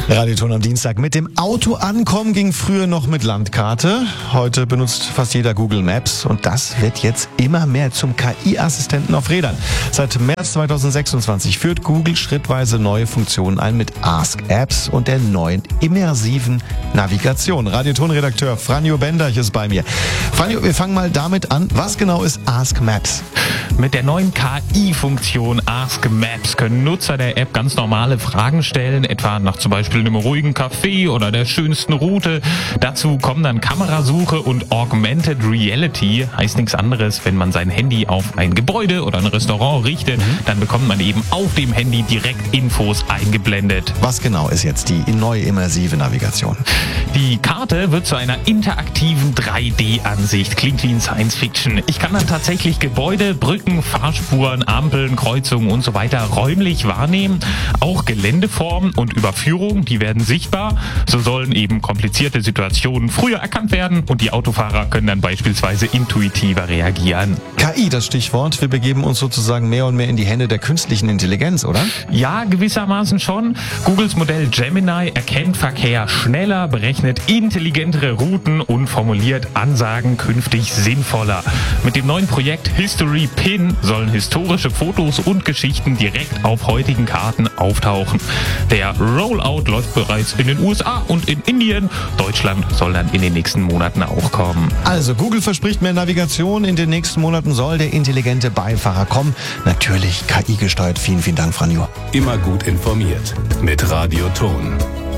Radioton am Dienstag. Mit dem Auto ankommen ging früher noch mit Landkarte. Heute benutzt fast jeder Google Maps und das wird jetzt immer mehr zum KI-Assistenten auf Rädern. Seit März 2026 führt Google schrittweise neue Funktionen ein mit Ask Apps und der neuen immersiven Navigation. Radioton-Redakteur Franjo Benderch ist bei mir. Franjo, wir fangen mal damit an. Was genau ist Ask Maps? Mit der neuen KI-Funktion Ask Maps können Nutzer der App ganz normale Fragen stellen, etwa nach zum Beispiel einem ruhigen Café oder der schönsten Route. Dazu kommen dann Kamerasuche und Augmented Reality. Heißt nichts anderes, wenn man sein Handy auf ein Gebäude oder ein Restaurant richtet, dann bekommt man eben auf dem Handy direkt Infos eingeblendet. Was genau ist jetzt die neue immersive Navigation? Die Karte wird zu einer interaktiven 3D-Ansicht. Klingt wie in Science Fiction. Ich kann dann tatsächlich Gebäude, Brücken, Fahrspuren, Ampeln, Kreuzungen und so weiter räumlich wahrnehmen. Auch Geländeformen und Überführungen, die werden sichtbar. So sollen eben komplizierte Situationen früher erkannt werden und die Autofahrer können dann beispielsweise intuitiver reagieren. KI, das Stichwort. Wir begeben uns sozusagen mehr und mehr in die Hände der künstlichen Intelligenz, oder? Ja, gewissermaßen schon. Googles Modell Gemini erkennt Verkehr schneller, berechnet intelligentere Routen und formuliert Ansagen künftig sinnvoller. Mit dem neuen Projekt History Pin sollen historische Fotos und Geschichten direkt auf heutigen Karten auftauchen. Der Rollout läuft bereits in den USA und in Indien. Deutschland soll dann in den nächsten Monaten auch kommen. Also Google verspricht mehr Navigation. In den nächsten Monaten soll der intelligente Beifahrer kommen. Natürlich KI gesteuert. Vielen, vielen Dank, Franjo. Immer gut informiert mit Radioton.